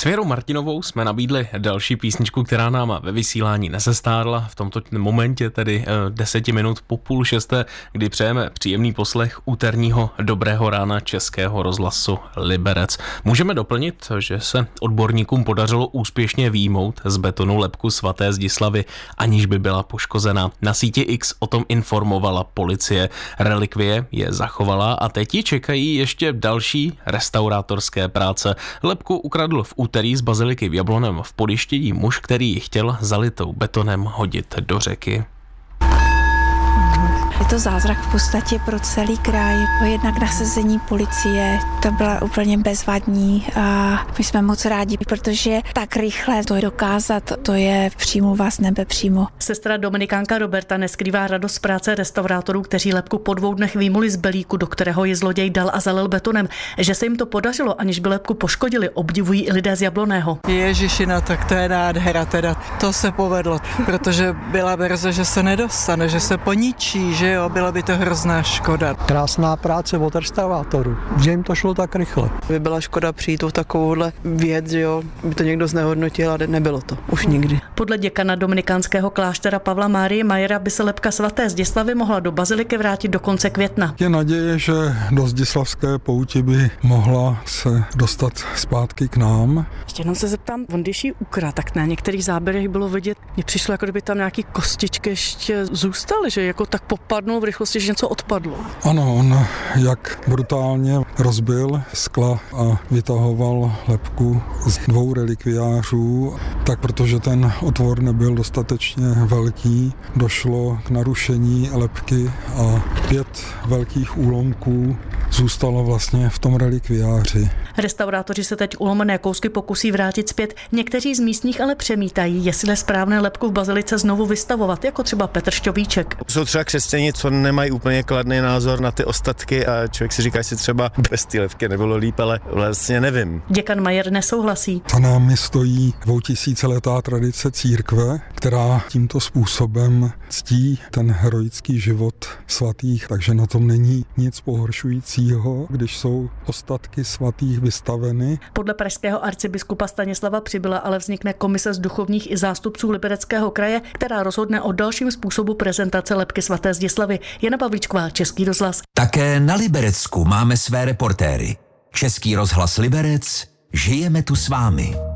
Věrou Martinovou jsme nabídli další písničku, která nám ve vysílání nesestárla. V tomto momentě tedy 10 minut po 5:30, kdy přejeme příjemný poslech úterního dobrého rána Českého rozhlasu Liberec. Můžeme doplnit, že se odborníkům podařilo úspěšně vyjmout z betonu lebku svaté Zdislavy, aniž by byla poškozená. Na síti X o tom informovala policie. Relikvie je zachovala a teď ji čekají ještě další restaurátorské práce. Lebku ukradl v úterý z baziliky v Jablonném v Podještědí muž, který ji chtěl zalitou betonem hodit do řeky. Je to zázrak v podstatě pro celý kraj. Jednak nasazení policie, to byla úplně bezvadní a my jsme moc rádi, protože tak rychle to dokázat, to je přímo z nebe přímo. Sestra dominikánka Roberta neskrývá radost z práce restaurátorů, kteří lebku po 2 dnech vyjmuli z belíku, do kterého ji zloděj dal a zalil betonem. Že se jim to podařilo, aniž by lebku poškodili, obdivují i lidé z Jablonného. Ježišina, tak to je nádhera teda. To se povedlo, protože byla verze, že se nedostane, že se poničí, že jo, byla by to hrozná škoda. Krásná práce od restaurátorů, že jim to šlo tak rychle. By byla škoda přijít o takovouhle věc, že jo, by to někdo znehodnotil, ale nebylo to, už nikdy. Podle děkana dominikánského kláštera Pavla Márie Majera by se lebka svaté Zdislavy mohla do baziliky vrátit do konce května. Je naděje, že do zdislavské pouti by mohla se dostat zpátky k nám. Ještě jenom se zeptám, on když ji ukradl, tak na některých záběrech bylo vidět, mně přišlo, jako kdyby tam nějaký kostičky ještě zůstaly, že jako tak popadnul v rychlosti, že něco odpadlo. Ano, on jak brutálně rozbil skla a vytahoval lebku z 2 relikviářů, tak protože ten otvor nebyl dostatečně velký, došlo k narušení lebky a 5 velkých úlomků zůstalo vlastně v tom relikviáři. Restaurátoři se teď ulomené kousky pokusí vrátit zpět. Někteří z místních ale přemítají, jestli je správné lebku v bazilice znovu vystavovat, jako třeba Petr Šťovíček. Jsou třeba křesťané, co nemají úplně kladný názor na ty ostatky a člověk si říká, jestli třeba bez té lebky nebylo líp, ale vlastně nevím. Děkan Majer nesouhlasí. Za námi stojí 2000letá tradice církve, která tímto způsobem ctí ten heroický život svatých, takže na tom není nic pohoršujícího, když jsou ostatky svatých vystaveny. Podle pražského arcibiskupa Stanislava Přibyla ale vznikne komise z duchovních i zástupců Libereckého kraje, která rozhodne o dalším způsobu prezentace lebky svaté Zdislavy. Jana Pavlíčková, Český rozhlas. Také na Liberecku máme své reportéry. Český rozhlas Liberec, žijeme tu s vámi.